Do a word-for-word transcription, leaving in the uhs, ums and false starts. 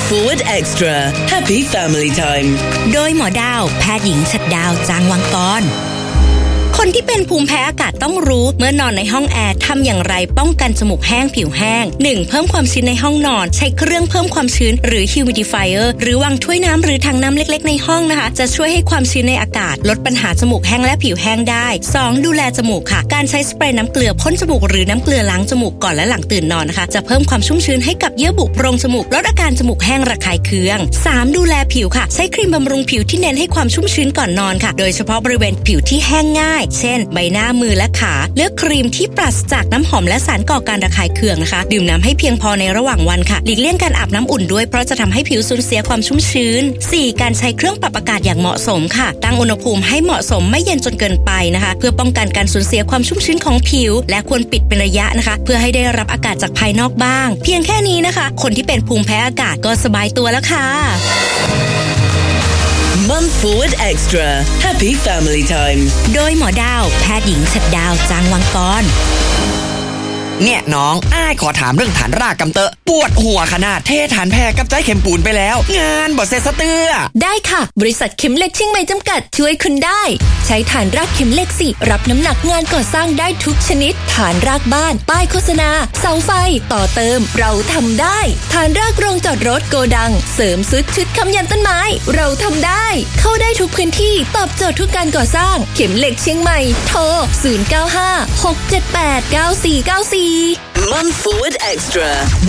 Forward Extra Happy Family Time โดยหมอดาวแพทย์หญิงฉัตรดาวจางวังกรคนที่เป็นภูมิแพ้อากาศต้องรู้เมื่อนอนในห้องแอร์ทำอย่างไรป้องกันจมูกแห้งผิวแห้ง หนึ่ง เพิ่มความชื้นในห้องนอนใช้เครื่องเพิ่มความชื้นหรือ humidifier หรือวางถ้วยน้ำหรือถังน้ำเล็กๆในห้องนะคะจะช่วยให้ความชื้นในอากาศลดปัญหาจมูกแห้งและผิวแห้งได้ สอง ดูแลจมูกค่ะการใช้สเปรย์น้ำเกลือพ่นจมูกหรือน้ำเกลือล้างจมูกก่อนและหลังตื่นนอนนะคะจะเพิ่มความชุ่มชื้นให้กับเยื่อบุโพรงจมูกลดอาการจมูกแห้งระคายเคือง สาม ดูแลผิวค่ะใช้ครีมบำรุงผิวที่เน้นให้ความชุ่มชื้นก่อนนอนค่ะโดยเฉพาะบริเวณผิวที่แห้งง่ายเช่นใบหน้ามือและขาเลือกครีมที่ปราศจากน้ำหอมและสารก่อการระคายเคืองนะคะดื่มน้ำให้เพียงพอในระหว่างวันค่ะหลีกเลี่ยงการอาบน้ำอุ่นด้วยเพราะจะทำให้ผิวสูญเสียความชุ่มชื้น สี่ การใช้เครื่องปรับอากาศอย่างเหมาะสมค่ะตั้งอุณหภูมิให้เหมาะสมไม่เย็นจนเกินไปนะคะเพื่อป้องกันการสูญเสียความชุ่มชื้นของผิวและควรปิดเป็นระยะนะคะเพื่อให้ได้รับอากาศจากภายนอกบ้างเพียงแค่นี้นะคะคนที่เป็นภูมิแพ้อากาศก็สบายตัวแล้วค่ะ Month Forward Extra Happy Family Time โดยหมอดาวแพทย์หญิงฉัตรดาวจางวังกรเนี่ยน้องอ้ายขอถามเรื่องฐานรากกำเตอะปวดหัวขนาดเทฐานแพรกับใจเข็มปูนไปแล้วงานบ่เสร็จสะเตื้อได้ค่ะบริษัทเข็มเหล็กเชียงใหม่จำกัดช่วยคุณได้ใช้ฐานรากเข็มเหล็กสิรับน้ำหนักงานก่อสร้างได้ทุกชนิดฐานรากบ้านป้ายโฆษณาเสาไฟต่อเติมเราทำได้ฐานรากโรงจอดรถโกดังเสริมซุดชุดค้ำยันต้นไม้เราทำได้เข้าได้ทุกพื้นที่ตอบโจทย์ทุกการก่อสร้างเข็มเหล็กเชียงใหม่โทรศูนย์ เก้า ห้า หก เจ็ด แปด เก้า สี่ เก้า สี่ Month Forward Extra